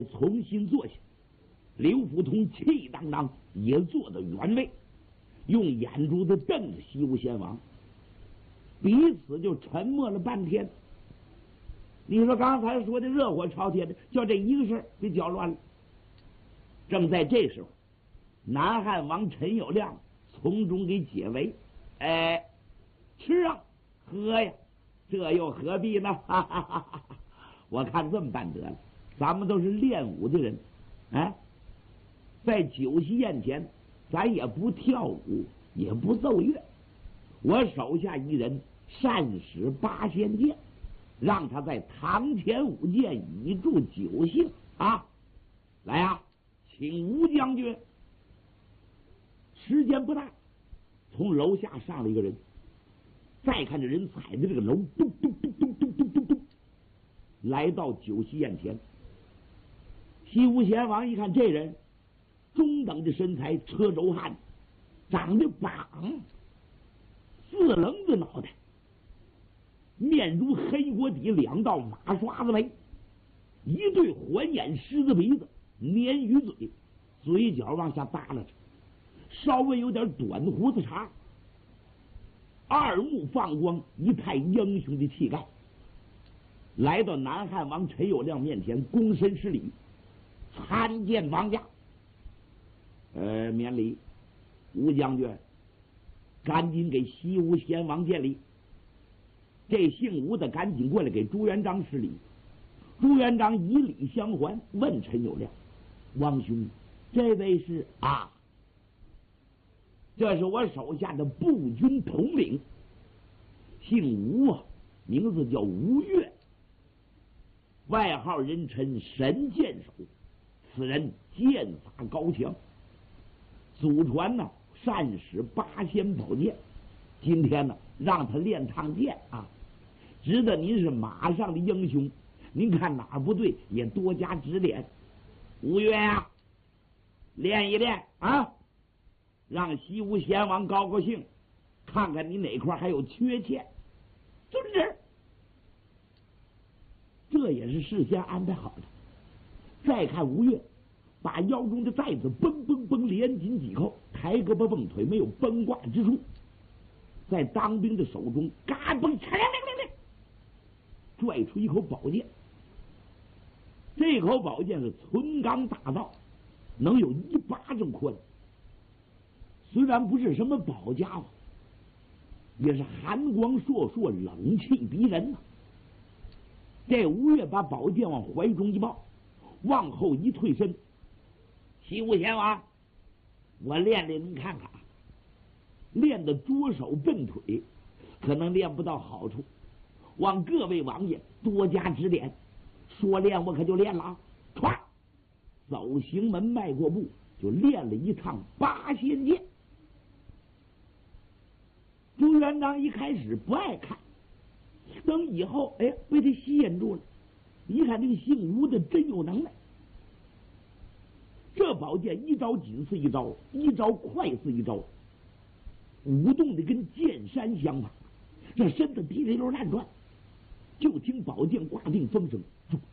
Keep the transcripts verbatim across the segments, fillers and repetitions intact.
重新坐下。刘福通气荡荡也坐到原位，用眼珠子瞪着西吴先王，彼此就沉默了半天。你说刚才说的热火朝天的，叫这一个事儿给搅乱了。正在这时候，南汉王陈友谅从中给解围，哎，吃啊，喝呀，这又何必呢？哈哈哈哈！我看这么办得了，咱们都是练武的人，哎，在酒席宴前，咱也不跳舞，也不奏乐。我手下一人善使八仙剑，让他在堂前舞剑，以助酒兴啊！来啊，请吴将军。时间不大，从楼下上了一个人，再看这人踩着这个楼，咚咚咚咚咚咚咚咚，来到酒席宴前。西吴贤王一看这人，中等的身材，车轴汉，长得膀，四棱子脑袋，面如黑锅底，两道马刷子眉，一对环眼狮子鼻子，鲶鱼嘴，嘴角往下耷拉着，稍微有点短胡子茬，二目放光，一派英雄的气概。来到南汉王陈友谅面前，躬身施礼，参见王家。呃，免礼。吴将军，赶紧给西吴先王见礼。这姓吴的赶紧过来给朱元璋施礼。朱元璋以礼相还，问陈友谅：“王兄，这位是啊？这是我手下的步军统领，姓吴啊，名字叫吴越，外号人称神箭手。此人剑法高强，祖传呢善使八仙宝剑。今天呢，让他练趟剑啊，知道您是马上的英雄，您看哪儿不对，也多加指点。吴越啊，练一练啊，让西吴贤王高高兴，看看你哪块还有缺陷。遵旨。这也是事先安排好的。再看吴越，把腰中的带子绷绷绷连紧几扣，抬胳膊蹦腿，没有崩挂之处。在当兵的手中，嘎嘣嚓亮亮亮，拽出一口宝剑。这口宝剑是纯钢打造，能有一巴掌宽。虽然不是什么宝家伙，也是寒光烁烁，冷气逼人呐、啊。这吴越把宝剑往怀中一抱，往后一退身。西吴贤王，我练练您看看，练的拙手笨腿，可能练不到好处，望各位王爷多加指点。说练我可就练了啊！唰，走行门迈过步，就练了一趟八仙剑。朱元璋一开始不爱看，等以后哎被他吸引住了，一看这个姓吴的真有能耐。这宝剑一招紧似一招，一招快似一招，舞动的跟剑山相仿，这身子滴溜溜乱转。就听宝剑挂定风声，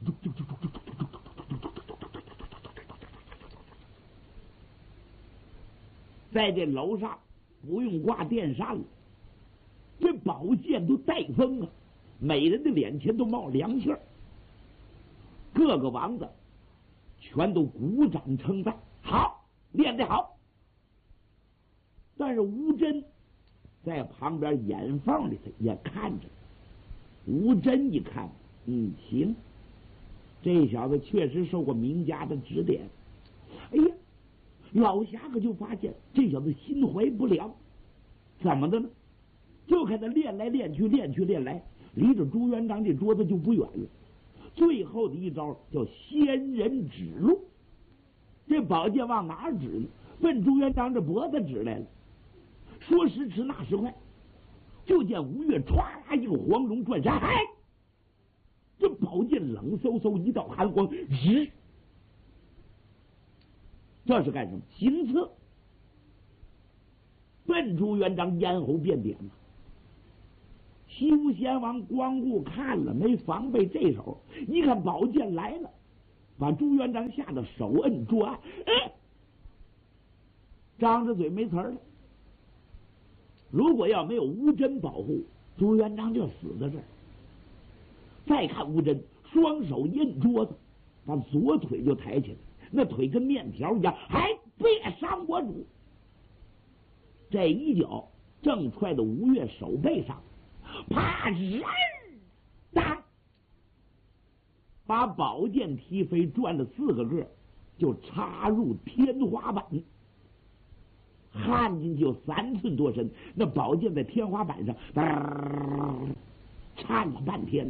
在这楼上不用挂电扇了，这宝剑都带风啊，每人的脸前都冒凉气儿。各个王子全都鼓掌称赞，好，练得好。但是吴真在旁边眼缝里头也看着。吴真一看，嗯，行，这小子确实受过名家的指点。哎呀，老侠可就发现这小子心怀不良，怎么的呢？就看他练来练去，练去练来，离着朱元璋这桌子就不远了。最后的一招叫仙人指路，这宝剑往哪儿指呢？奔朱元璋这脖子指来了。说时迟，那时快。就见吴越歘啦一个黄龙转身，嗨，这宝剑冷飕飕一道寒光，日，这是干什么？行刺，奔朱元璋咽喉便点了。西吴贤王光顾看了，没防备这手，一看宝剑来了， 把朱元璋吓得手摁桌案，哎，张着嘴没词儿了。如果要没有吴真保护，朱元璋就死在这儿。再看吴真，双手摁桌子，把左腿就抬起来，那腿跟面条一样，还别伤我主。这一脚正踹到吴越手背上，啪！人当，把宝剑踢飞，转了四个个，就插入天花板，焊进去有三寸多深。那宝剑在天花板上颤了半天。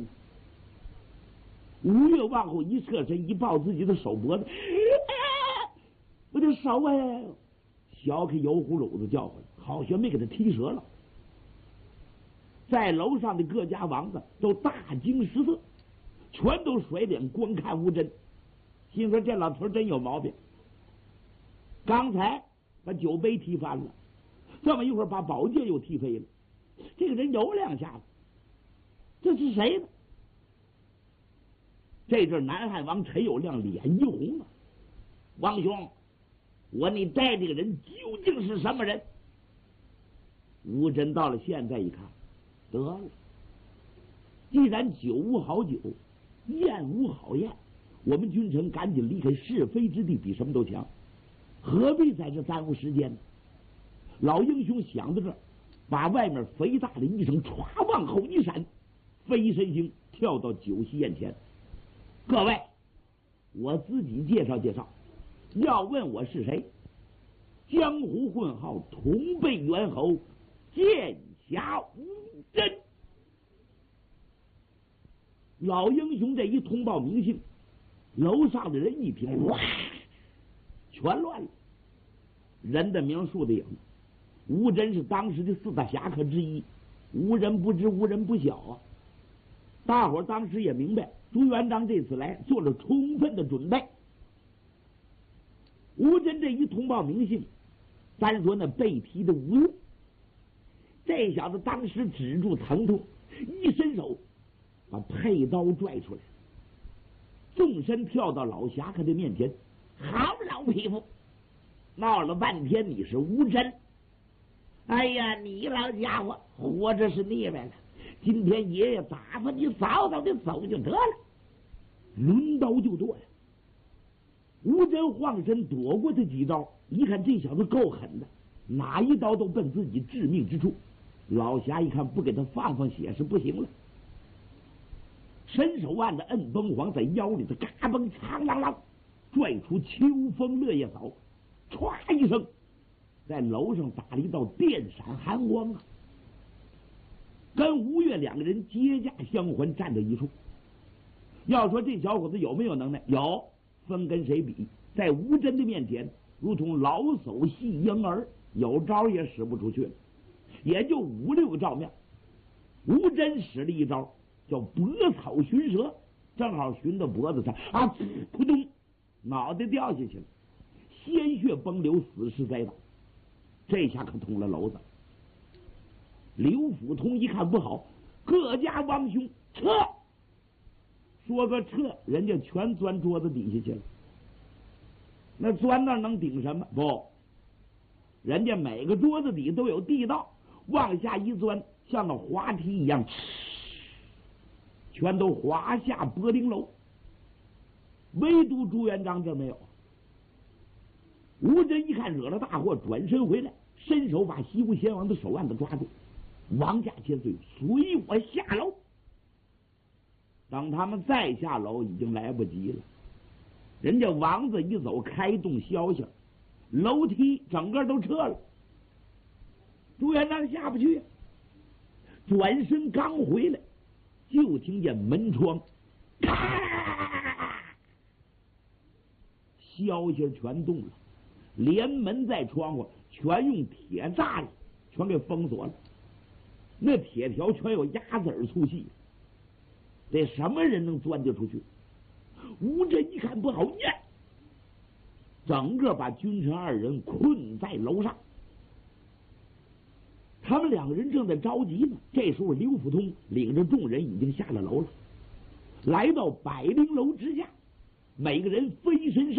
吴越往后一侧身，一抱自己的手脖子，我的手哎！小开油葫芦子叫唤，好悬没给他踢折了。在楼上的各家王子都大惊失色，全都甩脸观看吴真，心说这老头真有毛病。刚才把酒杯踢翻了，这么一会儿把宝剑又踢飞了，这个人有两下子，这是谁呢？这阵南汉王陈友谅脸一红啊，王兄，我你带这个人究竟是什么人？吴真到了现在一看，得了，既然酒无好酒，宴无好宴，我们君臣赶紧离开是非之地，比什么都强，何必在这耽误时间呢？老英雄想到这儿，把外面肥大的衣裳歘往后一闪，飞身行跳到酒席宴前。各位，我自己介绍介绍，要问我是谁，江湖混号同辈猿猴，剑侠吴真。老英雄这一通报名姓，楼上的人一听，哇，全乱了。人的名树的影，吴真是当时的四大侠客之一，无人不知，无人不晓啊。大伙儿当时也明白，朱元璋这次来做了充分的准备。吴真这一通报名姓，单说那被踢的吴越，这小子当时止住疼痛，一伸手把佩刀拽出来，纵身跳到老侠客的面前。好老匹夫，闹了半天你是吴真，哎呀，你老家伙活着是腻歪了，今天爷爷打发你早早的走就得了，抡刀就剁呀。吴真晃身躲过他几招，一看这小子够狠的，哪一刀都奔自己致命之处。老侠一看不给他放放血是不行了，伸手腕子摁崩簧，在腰里头嘎嘣长啷啷拽出秋风落叶扫，歘一声在楼上打了一道电闪寒光啊！跟吴越两个人接驾相还，站在一处。要说这小伙子有没有能耐？有，分跟谁比？在吴真的面前，如同老叟戏婴儿，有招也使不出去了，也就五六个照面。吴真使了一招叫脖草寻蛇，正好寻到脖子上啊，扑通，脑袋掉下去了，鲜血崩流，死尸栽倒。这下可捅了娄子。刘辅通一看不好，各家王兄撤。说个撤，人家全钻桌子底下去了。那钻那能顶什么？不，人家每个桌子底都有地道，往下一钻，像那滑梯一样，全都滑下柏林楼。唯独朱元璋这没有。吴真一看惹了大祸，转身回来，伸手把西吴先王的手腕子抓住，王家千岁，随我下楼。等他们再下楼，已经来不及了。人家王子一走，开动消息，楼梯整个都撤了。朱元璋下不去，转身刚回来，就听见门窗咔，消息全动了，连门带窗户全用铁栅栏全给封锁了，那铁条全有鸭子儿粗细，这什么人能钻得出去？吴真一看不好，呀，整个把君臣二人困在楼上。他们两个人正在着急呢，这时候刘辅通领着众人已经下了楼了，来到百灵楼之下， 每个人飞身上。